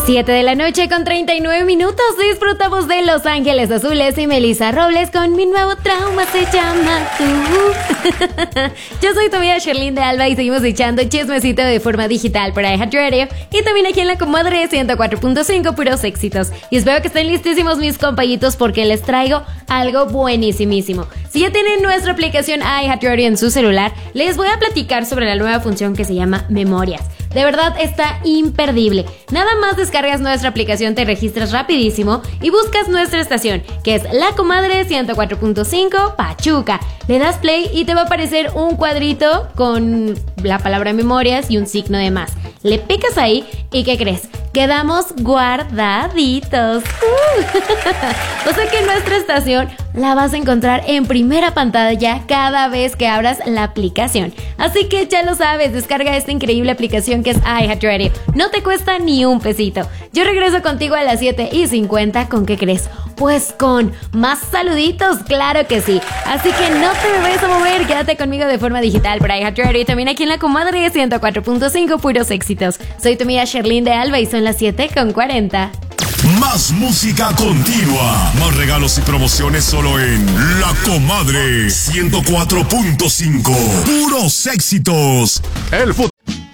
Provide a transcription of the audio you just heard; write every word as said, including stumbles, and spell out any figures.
siete de la noche con treinta y nueve minutos. Disfrutamos de Los Ángeles Azules y Melissa Robles con Mi Nuevo Trauma se llama Tú. Yo soy tu amiga Sherlyn de Alba y seguimos echando chismecito de forma digital por iHeartRadio y también aquí en la comadre ciento cuatro punto cinco, puros éxitos. Y espero que estén listísimos mis compañitos porque les traigo algo buenísimísimo. Si ya tienen nuestra aplicación iHeartRadio en su celular, les voy a platicar sobre la nueva función que se llama Memorias. De verdad está imperdible. Nada más descargas nuestra aplicación, te registras rapidísimo y buscas nuestra estación, que es La Comadre ciento cuatro punto cinco Pachuca. Le das play y te va a aparecer un cuadrito con la palabra Memorias y un signo de más. Le picas ahí y ¿qué crees? Quedamos guardaditos. Uh. O sea que nuestra estación la vas a encontrar en primera pantalla cada vez que abras la aplicación. Así que ya lo sabes, descarga esta increíble aplicación que es iHeartRadio. No te cuesta ni un pesito. Yo regreso contigo a las siete y cincuenta. ¿Con qué crees? Pues con más saluditos, claro que sí. Así que no te me vayas a mover, quédate conmigo de forma digital por iHeartRadio y también aquí en la comadre ciento cuatro punto cinco, puros éxitos. Soy tu amiga Sherlyn de Alba y son las siete con cuarenta. Más música continua, más regalos y promociones solo en La Comadre ciento cuatro punto cinco. Puros éxitos. El